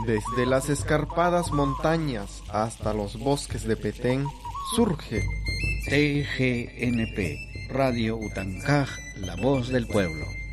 Desde las escarpadas montañas hasta los bosques de Petén, surge TGNP, Radio Utancaj, la voz del pueblo.